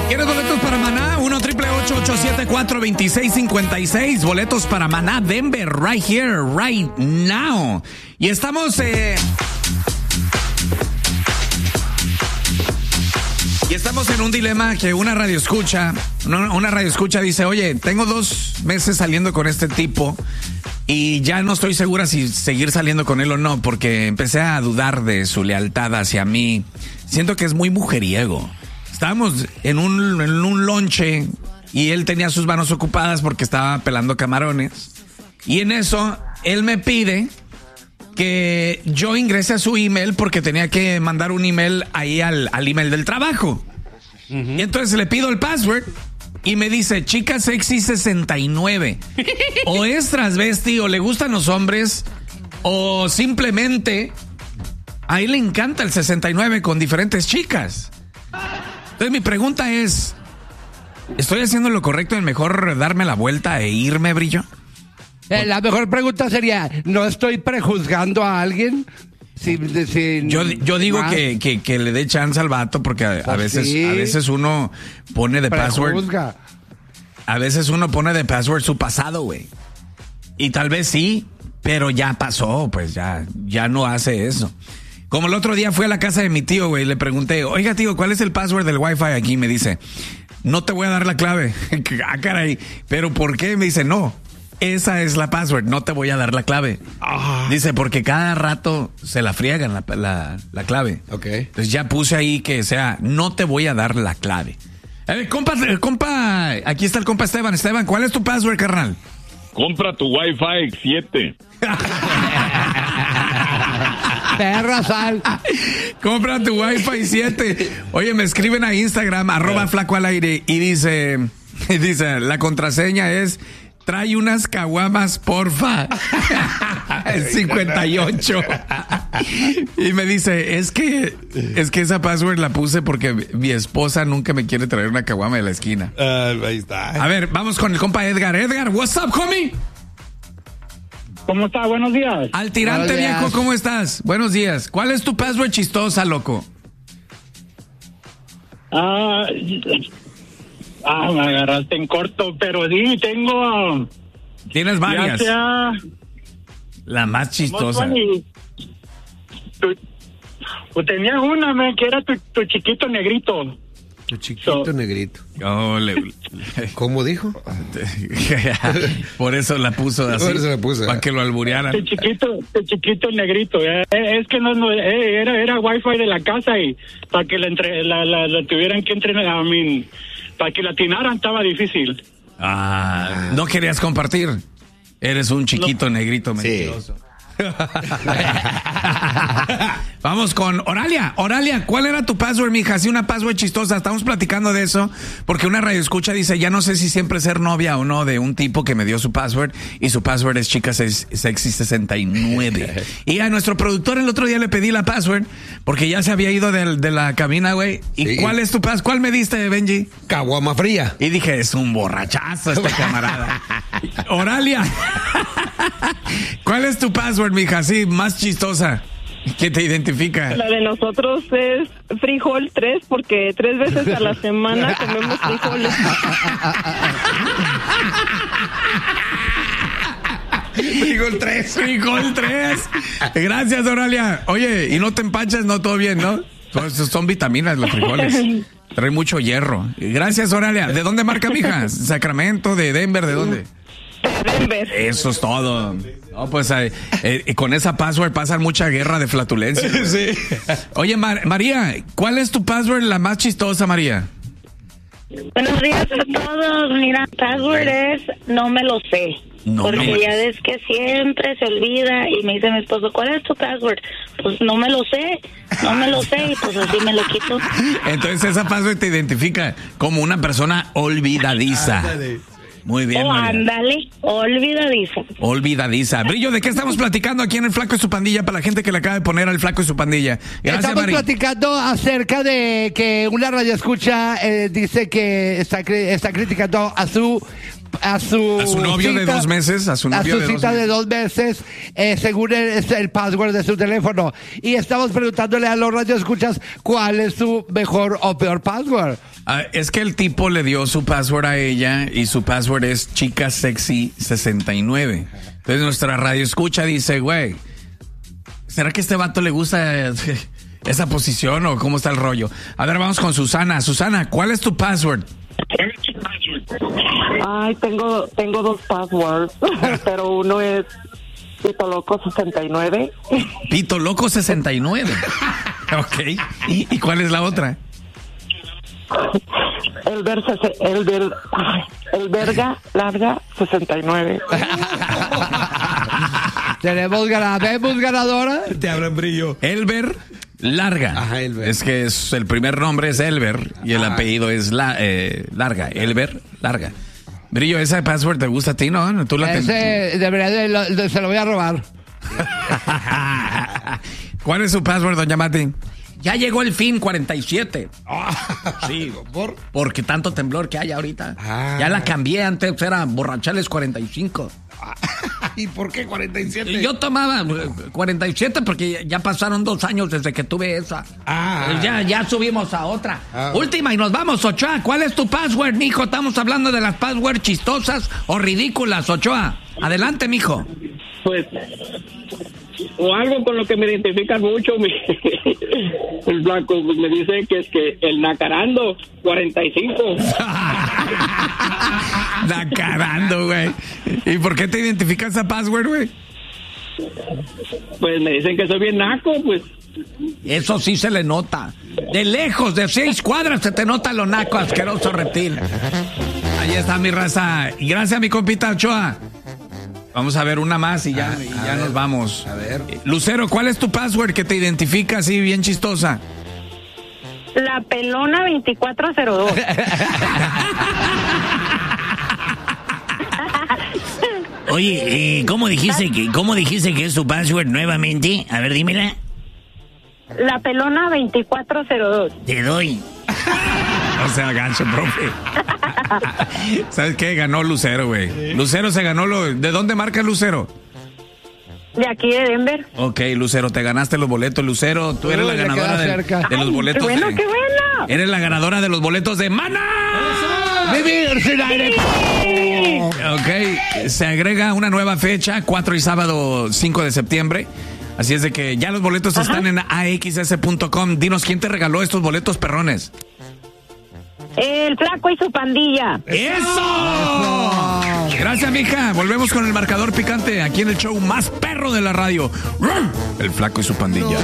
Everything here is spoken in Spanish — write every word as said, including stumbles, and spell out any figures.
¿Quieres boletos para Maná? uno triple ocho ocho siete cuatro dos seis cinco seis. Boletos para Maná Denver, right here, right now. Y estamos... Eh... Y estamos en un dilema que una radio escucha, una, una radio escucha dice, oye, tengo dos meses saliendo con este tipo y ya no estoy segura si seguir saliendo con él o no, porque empecé a dudar de su lealtad hacia mí. Siento que es muy mujeriego. Estábamos en un, en un lonche y él tenía sus manos ocupadas porque estaba pelando camarones. Y en eso, él me pide que yo ingrese a su email porque tenía que mandar un email ahí al, al email del trabajo. Uh-huh. Y entonces le pido el password y me dice, chica sexy sesenta y nueve. O es transvesti, o le gustan los hombres, o simplemente a él le encanta el sesenta y nueve con diferentes chicas. Entonces mi pregunta es, ¿estoy haciendo lo correcto en mejor darme la vuelta e irme, Brillo? Eh, la mejor pregunta sería, ¿no estoy prejuzgando a alguien? Si, si, yo, yo digo que, que, que le dé chance al vato porque a, a veces sí. a veces uno pone de password. A veces uno pone de password su pasado, güey. Y tal vez sí, pero ya pasó, pues ya, ya no hace eso. Como el otro día fui a la casa de mi tío, güey, le pregunté, oiga, tío, ¿cuál es el password del Wi-Fi aquí? Y me dice, no te voy a dar la clave. Ah, caray. ¿Pero por qué? Me dice, no. Esa es la password, no te voy a dar la clave. Oh. Dice, porque cada rato se la friegan la, la, la clave. Ok. Entonces ya puse ahí que sea, no te voy a dar la clave. Eh, compa, compa, aquí está el compa Esteban. Esteban, ¿cuál es tu password, carnal? Compra tu Wi-Fi siete. Perra sal. Compra tu Wi-Fi siete. Oye, me escriben a Instagram, arroba flaco al aire, y dice, dice, la contraseña es... Trae unas caguamas, porfa. El cincuenta y ocho. Y me dice, es que es que esa password la puse porque mi esposa nunca me quiere traer una caguama de la esquina. Uh, ahí está. A ver, vamos con el compa Edgar. Edgar, what's up, homie? ¿Cómo está? Buenos días. Al tirante, Buenos días. viejo, ¿cómo estás? Buenos días. ¿Cuál es tu password chistosa, loco? Ah... Ah, me agarraste en corto, pero sí, tengo... Tienes varias. Ya sea... La más chistosa. Tu, pues tenía una, man, que era tu, tu chiquito negrito. Tu chiquito so, negrito. Oh, le, le, ¿Cómo dijo? Por eso la puso así. Por eso la puso. Para que lo alburearan. Tu chiquito, tu chiquito negrito. Eh, es que no, no eh, era, era wifi de la casa y para que la, entre, la, la, la tuvieran que entrenar, a mí... Para que la atinaran estaba difícil. Ah, no querías compartir. Eres un chiquito no. negrito mentiroso. Sí. Vamos con Oralia. Oralia, ¿cuál era tu password, mija? Sí, una password chistosa. Estamos platicando de eso porque una radio escucha dice, ya no sé si siempre ser novia o no de un tipo que me dio su password y su password es chica sexy sesenta y nueve. Y a nuestro productor el otro día le pedí la password porque ya se había ido de, de la cabina, güey. ¿Y sí. cuál es tu password? ¿Cuál me diste, Benji? Caguama fría. Y dije, es un borrachazo este camarada. Oralia, ¿cuál es tu password, mija? Sí, más chistosa. ¿Qué te identifica? La de nosotros es frijol tres, porque tres veces a la semana comemos frijoles. Frijol tres. Frijol tres. Gracias, Oralia. Oye, y no te empachas, no, todo bien, ¿no? Son vitaminas los frijoles. Trae mucho hierro. Gracias, Oralia. ¿De dónde marca, mija? ¿Sacramento? ¿De Denver? ¿De dónde? Denver. Eso es todo. No, pues eh, eh, con esa password pasan mucha guerra de flatulencia. Sí. Oye, Mar- María, ¿cuál es tu password la más chistosa, María? Buenos días a todos. Mira, password es no me lo sé. No, porque no. ya ves que siempre se olvida y me dice mi esposo, ¿cuál es tu password? Pues no me lo sé, no me lo sé y pues así me lo quito. Entonces esa password te identifica como una persona olvidadiza. Muy bien, oh, María. Ándale, olvidadiza. Olvidadiza. Brillo, ¿de qué estamos platicando aquí en El Flaco y su Pandilla para la gente que le acaba de poner al Flaco y su Pandilla? Gracias, Estamos María. platicando acerca de que una radio escucha eh, dice que está, está criticando a su a su, a su novio cita, de dos meses, a su novio a su de cita dos de dos meses, eh, según el, el password de su teléfono. Y estamos preguntándole a los radioescuchas cuál es su mejor o peor password. Ah, es que el tipo le dio su password a ella y su password es chica sexy sesenta y nueve. Entonces nuestra radio escucha dice, güey, ¿será que a este vato le gusta esa posición o cómo está el rollo? A ver, vamos con Susana. Susana, ¿cuál es tu password? Ay, tengo tengo dos passwords, pero uno es Pito Loco sesenta y nueve. Pito Loco sesenta y nueve. Ok. ¿Y, ¿Y cuál es la otra? El ver, el ver, el verga larga sesenta y nueve. Tenemos ganadora, ¿vemos ganadora? Te hablan brillo. Elber Larga. Ajá, Elber. Es que es, el primer nombre es Elber y el Ajá. apellido es la, eh, Larga. Elber Larga. Brillo, esa password te gusta a ti, ¿no? ¿Tú la ten- Ese debería de, lo- de- se lo voy a robar. ¿Cuál es su password, doña Mati? Ya llegó el fin cuarenta y siete. Sí, ¿por? Porque tanto temblor que hay ahorita. Ah. Ya la cambié, antes era borrachales cuarenta y cinco. ¿Y por qué cuarenta y siete? Yo tomaba eh, cuarenta y siete porque ya pasaron dos años desde que tuve esa. Ah. Eh, Ya, ya subimos a otra. Ah. Última y nos vamos, Ochoa. ¿Cuál es tu password, mijo? Estamos hablando de las passwords chistosas o ridículas, Ochoa. Adelante, mijo. Pues, o algo con lo que me identifican mucho, mi, el blanco, pues me dice que es que el nacarando, cuarenta y cinco. Nacarando, güey. ¿Y por qué te identificas esa password, güey? Pues me dicen que soy bien naco, pues. Eso sí se le nota. De lejos, de seis cuadras, se te nota lo naco, asqueroso reptil. Ahí está mi raza. Y gracias a mi compita Ochoa. Vamos a ver una más y ya, Ah, y a ya ver, nos vamos. a ver. Lucero, ¿cuál es tu password que te identifica así bien chistosa? La pelona veinticuatro cero dos. Oye, eh, ¿cómo dijiste que cómo dijiste que es tu password nuevamente? A ver, dímela. La pelona veinticuatro cero dos. Te doy. O sea, gancho, profe. ¿Sabes qué? Ganó Lucero, güey. Lucero se ganó lo... ¿De dónde marca Lucero? De aquí de Denver. Ok, Lucero, te ganaste los boletos. Lucero, tú eres Uy, la le ganadora queda de, cerca. de los Ay, boletos. ¡Qué bueno, de- qué bueno! Eres la ganadora de los boletos de Mana. ¡Vivir sin aire! Ok, se agrega una nueva fecha, cuatro y sábado cinco de septiembre. Así es de que ya los boletos están en a x s punto com. Dinos, ¿quién te regaló estos boletos perrones? El flaco y su pandilla. ¡Eso! Gracias, mija. Volvemos con el marcador picante aquí en el show más perro de la radio. El flaco y su pandilla.